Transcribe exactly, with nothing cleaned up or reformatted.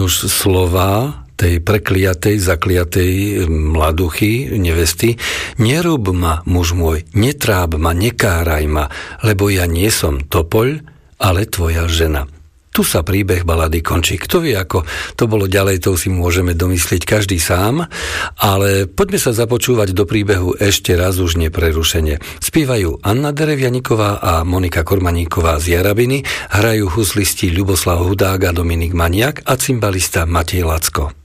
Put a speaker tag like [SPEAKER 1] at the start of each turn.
[SPEAKER 1] Nuž slova tej prekliatej, zakliatej mladuchy, nevesty: nerob ma, muž môj, netráb ma, nekáraj ma, lebo ja nie som topoľ, ale tvoja žena. Tu sa príbeh balady končí. Kto vie, ako to bolo ďalej, to si môžeme domyslieť každý sám, ale poďme sa započúvať do príbehu ešte raz, už neprerušene. Spievajú Anna Derevianiková a Monika Kormaníková z Jarabiny, hrajú huslisti Ľuboslav Hudák a Dominik Maniak a cymbalista Matej Lacko.